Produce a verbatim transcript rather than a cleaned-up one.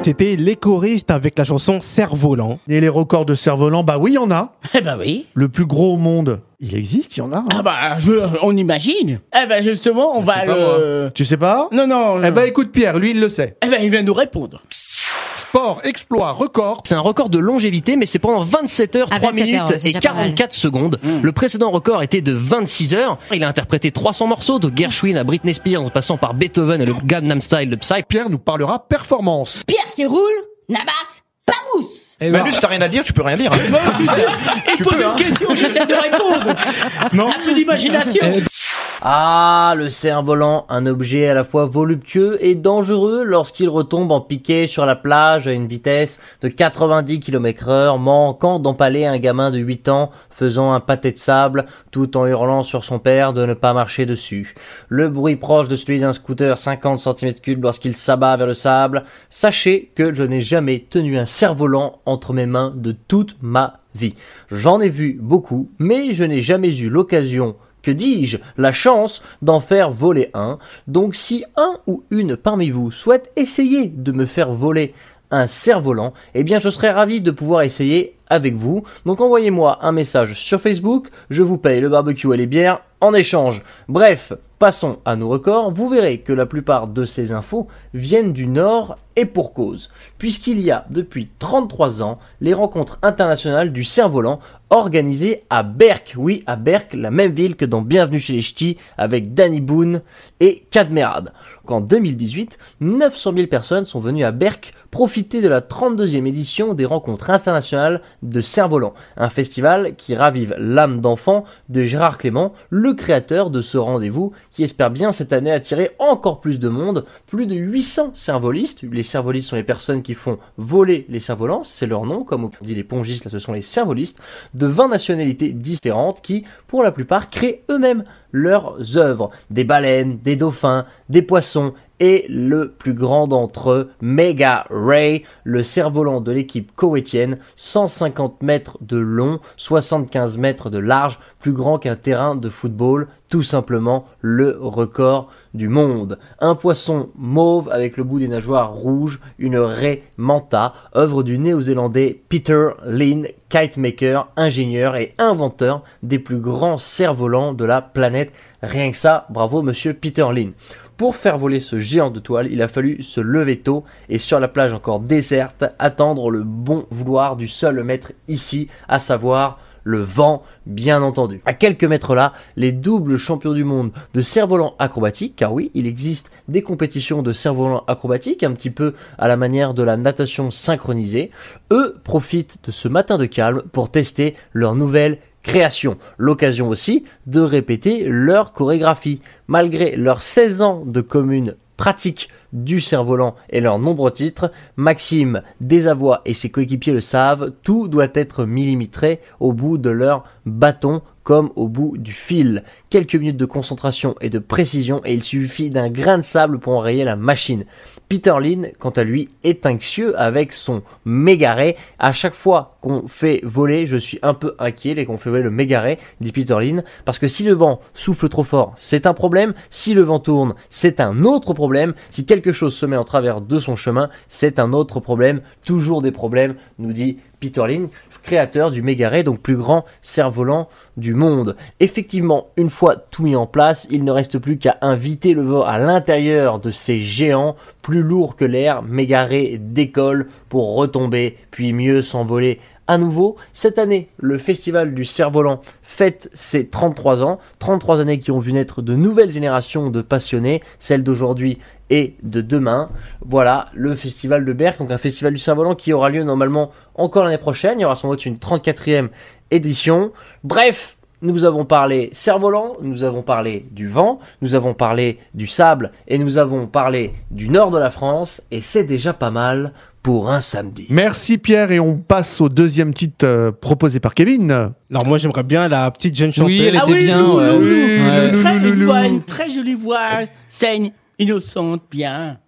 C'était les choristes avec la chanson Cerf-Volant. Et les records de cerf-volant, bah oui, il y en a. Eh ben oui. Le plus gros au monde, il existe, il y en a. Hein. Ah bah, je, on imagine. Eh ben justement, on Je va sais pas, le... Tu sais pas? Non, non. Eh ben écoute Pierre, lui il le sait. Eh ben il vient nous répondre. Sport, exploit, record. C'est un record de longévité, mais c'est pendant vingt-sept heures, Ah, trois vingt-sept minutes heures, ouais, c'est et déjà pas mal. quarante-quatre secondes. Mm. Le précédent record était de vingt-six heures. Il a interprété trois cents morceaux, de Gershwin à Britney Spears, en passant par Beethoven et le Gangnam Style de Psy. Pierre nous parlera performance. Pierre qui roule, Nabas, pas mousse. Eh ben, Manu, si t'as rien à dire, tu peux rien dire. Hein. Bon, tu sais, il pose une question, j'essaie de répondre. Non. Un peu d'imagination. Ah, le cerf-volant, un objet à la fois voluptueux et dangereux lorsqu'il retombe en piqué sur la plage à une vitesse de quatre-vingt-dix kilomètres heure, manquant d'empaler un gamin de huit ans faisant un pâté de sable tout en hurlant sur son père de ne pas marcher dessus. Le bruit proche de celui d'un scooter cinquante centimètres cubes lorsqu'il s'abat vers le sable. Sachez que je n'ai jamais tenu un cerf-volant entre mes mains de toute ma vie. J'en ai vu beaucoup, mais je n'ai jamais eu l'occasion, que dis-je, la chance d'en faire voler un. Donc si un ou une parmi vous souhaite essayer de me faire voler un cerf-volant, eh bien je serais ravi de pouvoir essayer avec vous. Donc envoyez-moi un message sur Facebook, je vous paye le barbecue et les bières en échange. Bref, passons à nos records. Vous verrez que la plupart de ces infos viennent du Nord et pour cause, puisqu'il y a depuis trente-trois ans les rencontres internationales du cerf-volant organisées à Berck. Oui, à Berck, la même ville que dans Bienvenue chez les Ch'tis avec Danny Boone et Cadmerade. En deux mille dix-huit, neuf cent mille personnes sont venues à Berck profiter de la trente-deuxième édition des rencontres internationales de cerf-volant, un festival qui ravive l'âme d'enfant de Gérard Clément, le créateur de ce rendez-vous qui espère bien cette année attirer encore plus de monde. Plus de huit cents cerf-volistes. Les cerf-volistes sont les personnes qui font voler les cerfs-volants, c'est leur nom, comme on dit les pongistes, là ce sont les cerf-volistes, de vingt nationalités différentes qui, pour la plupart, créent eux-mêmes leurs œuvres. Des baleines, des dauphins, des poissons, et le plus grand d'entre eux, Mega Ray, le cerf-volant de l'équipe koweïtienne, cent cinquante mètres de long, soixante-quinze mètres de large, plus grand qu'un terrain de football, tout simplement le record du monde. Un poisson mauve avec le bout des nageoires rouges, une raie manta, œuvre du néo-zélandais Peter Lynn, kitemaker, ingénieur et inventeur des plus grands cerfs-volants de la planète. Rien que ça, bravo monsieur Peter Lynn. Pour faire voler ce géant de toile, il a fallu se lever tôt et sur la plage encore déserte, attendre le bon vouloir du seul maître ici, à savoir le vent, bien entendu. À quelques mètres là, les doubles champions du monde de cerf-volant acrobatique, car oui, il existe des compétitions de cerf-volant acrobatique, un petit peu à la manière de la natation synchronisée, eux profitent de ce matin de calme pour tester leur nouvelle création. L'occasion aussi de répéter leur chorégraphie. Malgré leurs seize ans de commune pratique du cerf-volant et leurs nombreux titres, Maxime Desavoie et ses coéquipiers le savent, tout doit être millimétré au bout de leur bâton comme au bout du fil. Quelques minutes de concentration et de précision et il suffit d'un grain de sable pour enrayer la machine. Peter Lynn, quant à lui, est anxieux avec son mégaré. À chaque fois qu'on fait voler, je suis un peu inquiet, et qu'on fait voler le mégaré, dit Peter Lynn, parce que si le vent souffle trop fort, c'est un problème. Si le vent tourne, c'est un autre problème. Si quelque chose se met en travers de son chemin, c'est un autre problème. Toujours des problèmes, nous dit Peter Lynn, créateur du mégaré, donc plus grand cerf-volant du monde. Effectivement, une fois tout mis en place, il ne reste plus qu'à inviter le vent à l'intérieur de ces géants, plus lourds que l'air. Mégaré décolle pour retomber, puis mieux s'envoler à nouveau. Cette année, le Festival du cerf-volant fête ses trente-trois ans, trente-trois années qui ont vu naître de nouvelles générations de passionnés, celles d'aujourd'hui et de demain. Voilà, le festival de Berck, donc un festival du cerf-volant qui aura lieu normalement encore l'année prochaine. Il y aura sans doute une trente-quatrième édition. Bref, nous avons parlé cerf-volant, nous avons parlé du vent, nous avons parlé du sable et nous avons parlé du nord de la France et c'est déjà pas mal pour un samedi. Merci Pierre et on passe au deuxième titre euh, proposé par Kevin. Alors moi j'aimerais bien la petite jeune chanteuse. Oui, elle était Ah oui, bien. Loulou, ouais. Loulou, Ouais. une très Loulou, belle voix, Loulou. une très jolie voix, saigne, innocente, bien.